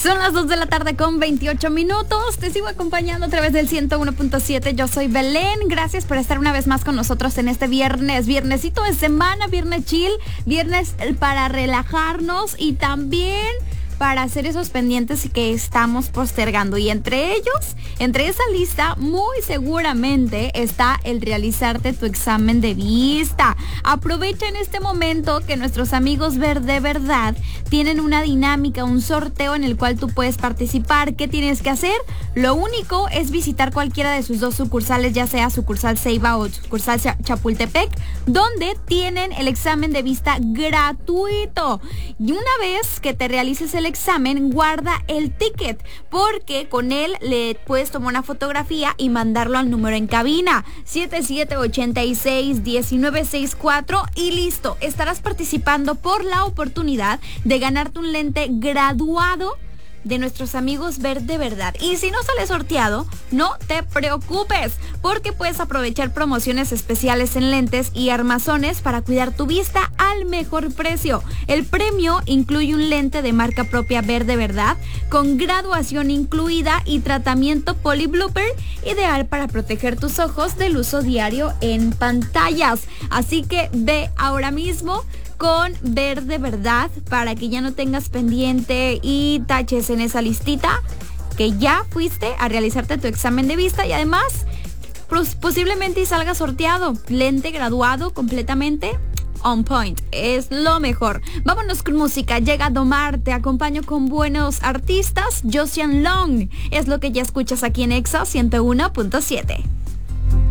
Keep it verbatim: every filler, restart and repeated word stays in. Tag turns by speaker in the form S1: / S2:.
S1: Son las dos de la tarde con veintiocho minutos. Te sigo acompañando a través del ciento uno punto siete. Yo soy Belén. Gracias por estar una vez más con nosotros en este viernes. Viernesito de semana, viernes chill, viernes para relajarnos y también para hacer esos pendientes que estamos postergando. Y entre ellos, entre esa lista, muy seguramente está el realizarte tu examen de vista. Aprovecha en este momento que nuestros amigos Ver de Verdad tienen una dinámica, un sorteo en el cual tú puedes participar. ¿Qué tienes que hacer? Lo único es visitar cualquiera de sus dos sucursales, ya sea sucursal Ceiba o sucursal Chapultepec, donde tienen el examen de vista gratuito. Y una vez que te realices el examen, guarda el ticket, porque con él le puedes tomar una fotografía y mandarlo al número en cabina siete siete ocho seis, uno nueve seis cuatro y listo. Estarás participando por la oportunidad de ganarte un lente graduado de nuestros amigos Ver de Verdad. Y si no sale sorteado, no te preocupes, porque puedes aprovechar promociones especiales en lentes y armazones para cuidar tu vista al mejor precio. El premio incluye un lente de marca propia Ver de Verdad, con graduación incluida y tratamiento Poly Blooper, ideal para proteger tus ojos del uso diario en pantallas. Así que ve ahora mismo con Ver de Verdad para que ya no tengas pendiente y taches en esa listita que ya fuiste a realizarte tu examen de vista, y además pos- posiblemente y salga sorteado. Lente graduado completamente on point, es lo mejor. Vámonos con música. Llega Domar, te acompaño con buenos artistas. Josian Long es lo que ya escuchas aquí en Exa ciento uno punto siete.